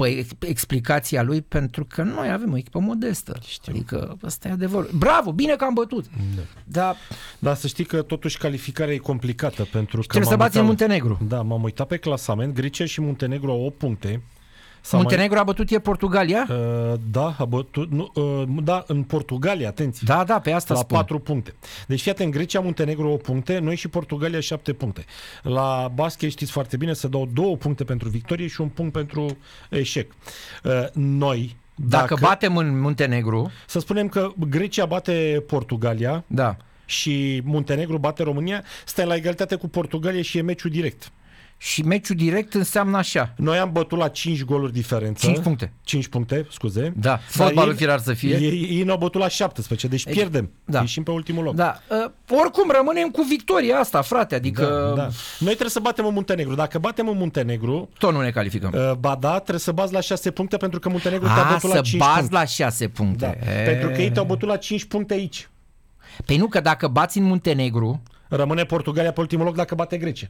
Păi explicația lui, pentru că noi avem o echipă modestă. Știu. Adică ăsta e adevărul. Bravo, bine că am bătut. Dar să știi că totuși calificarea e complicată pentru că trebuie să bați în Muntenegru. Da, m-am uitat pe clasament. Grecia și Muntenegru au 8 puncte. Muntenegru a bătut Portugalia? Da, a bătut, da, în Portugalia, atenție. Da, pe asta la spun. 4 puncte. Deci fiate, în Grecia, Muntenegru 8 puncte, noi și Portugalia 7 puncte. La basket știți foarte bine, se dau 2 puncte pentru victorie și 1 punct pentru eșec. Noi, dacă batem în Muntenegru, să spunem că Grecia bate Portugalia, da, și Muntenegru bate România, stai la egalitate cu Portugalia și e meciul direct. Și meciul direct înseamnă așa. Noi am bătut la 5 goluri diferență. 5 puncte. 5 puncte, scuze. Da, fotbalul firar să fie. Ei ne-au bătut la 17, deci pierdem. Da. Ieșim pe ultimul loc. Da. Oricum rămânem cu victoria asta, frate, adică... Da. Noi trebuie să batem în Muntenegru. Dacă batem în Muntenegru... Tot nu ne calificăm. Ba da, trebuie să bazi la 6 puncte pentru că Muntenegru te-a bătut la 5 puncte. să bazi la 6 puncte. Da. Pentru că ei te-au bătut la 5 puncte aici. Păi nu, că dacă bați în Muntenegru... Rămâne Portugalia pe ultimul loc dacă bate Grecia.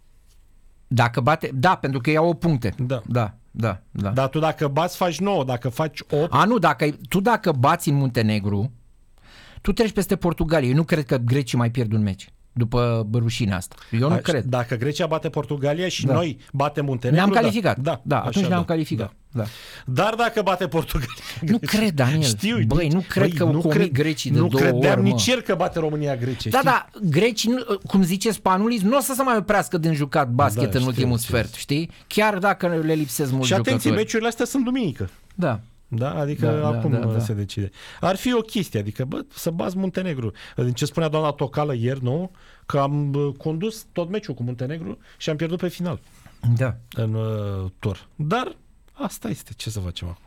Dacă bate... Da, pentru că iau 8 puncte. Da. Dar tu dacă bați faci 9, dacă faci 8... Nu, dacă bați în Muntenegru, tu treci peste Portugalia. Eu nu cred că grecii mai pierd un meci după rușinea asta. Eu nu cred. Dacă Grecia bate Portugalia și noi batem Muntenegru... Ne-am calificat. Da, atunci ne-am calificat. Da. Dar dacă bate Portugalia... Nu cred, Daniel. Știu, băi, nu cred că comit grecii de 2 ori. Nu credeam nici el că bate România Grecia. Da, grecii, cum zice Spanulis, nu o să se mai oprească din jucat basket în ultimul sfert, știi? Chiar dacă le lipsesc mulți jucători. Și atenție, meciurile astea sunt duminică. Da. Da, adică acum se decide. Ar fi o chestie, adică să bați Muntenegru. Din ce spunea doamna Tocală ieri, nu? Că am condus tot meciul cu Muntenegru și am pierdut pe final. Da. În tur. Dar asta este, ce să facem acum?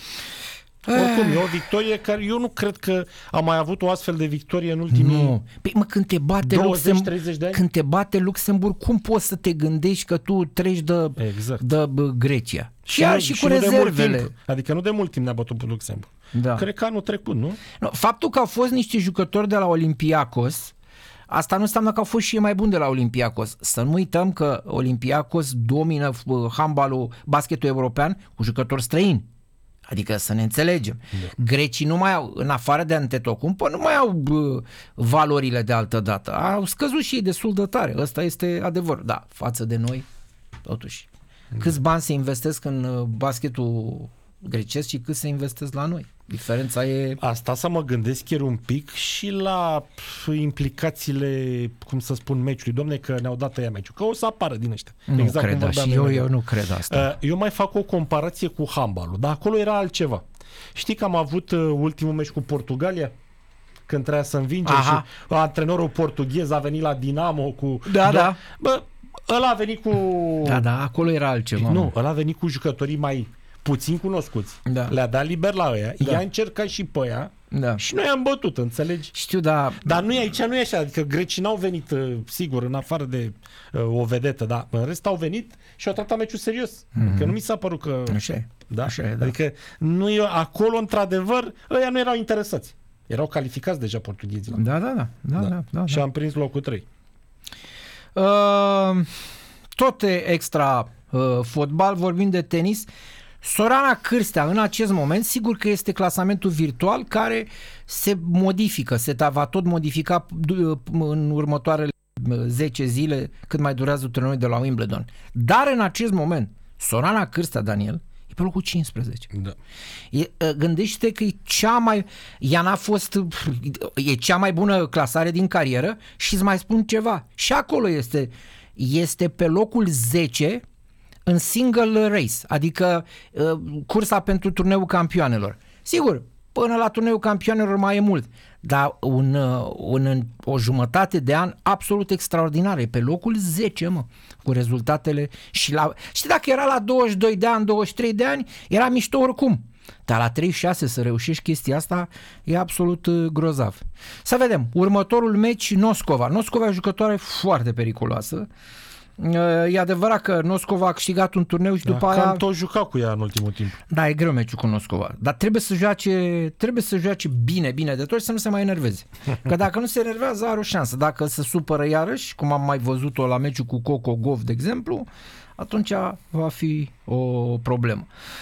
Oricum, e o victorie care eu nu cred că am mai avut o astfel de victorie în ultimii... Nu. Păi, când te bate 20-30 de ani? Când te bate Luxemburg, cum poți să te gândești că tu treci de Grecia? Și cu rezervele. Adică nu de mult timp ne-a bătut pe Luxemburg. Da. Cred că anul trecut, nu? Faptul că au fost niște jucători de la Olympiacos, asta nu înseamnă că au fost și ei mai buni de la Olympiacos. Să nu uităm că Olympiacos domină handbalul, basketul european cu jucători străini. Adică să ne înțelegem. Da. Grecii nu mai au, în afară de Antetokounmpo, nu mai au valorile de altă dată. Au scăzut și ei destul de tare. Ăsta este adevăr. Da, față de noi, totuși. Câți bani se investesc în basketul grecesc și cât se investesc la noi? Diferența e... Asta să mă gândesc chiar un pic și la implicațiile, cum să spun, meciului. Dom'le, că ne-au dat ăia meciul. Că o să apară din ăștia. Nu exact cred, și eu nu cred asta. Eu mai fac o comparație cu handbalul, dar acolo era altceva. Știi că am avut ultimul meci cu Portugalia? Când trebuia să învingem și antrenorul portughez a venit la Dinamo cu... Da. Bă, ăla a venit cu... Da, acolo era altceva. Nu, ăla a venit cu jucătorii mai puțin cunoscuți. Da. Le-a dat liber la ăia, i-a încercat și pe ăia și noi am bătut, înțelegi? Știu, da. Dar nu e aici, nu e așa, adică grecii n-au venit, sigur, în afară de o vedetă, dar în rest au venit și au tratat meciul serios. Că nu mi s-a părut că... Așa e, Adică nu e, acolo, într-adevăr, ăia nu erau interesați. Erau calificați deja portughezii. Da. Și am prins locul 3. Tot extra fotbal, vorbim de tenis. Sorana Cârstea, în acest moment, sigur că este clasamentul virtual care se modifică, se va tot modifica în următoarele 10 zile cât mai durează turneul de la Wimbledon. Dar în acest moment, Sorana Cârstea, Daniel, e pe locul 15. Da. Gândește că ea n-a fost, e cea mai bună clasare din carieră și îți mai spun ceva. Și acolo este pe locul 10 în single race, adică cursa pentru turneul campioanelor. Sigur, până la turneul campioanelor mai e mult, dar o jumătate de an absolut extraordinară, e pe locul 10, cu rezultatele știi, dacă era la 22 de ani, 23 de ani, era mișto oricum. Dar la 36 să reușești chestia asta e absolut grozav. Să vedem, următorul meci, Noscova. Noscova e o jucătoare foarte periculoasă. E adevărat că Noscova a câștigat un turneu și după aia... Am tot jucat cu ea în ultimul timp. Da, e greu meciul cu Noscova. Dar trebuie să joace bine de tot și să nu se mai enerveze. Că dacă nu se enervează, are o șansă. Dacă se supără iarăși, cum am mai văzut-o la meciul cu Coco Gauff, de exemplu, atunci va fi o problemă.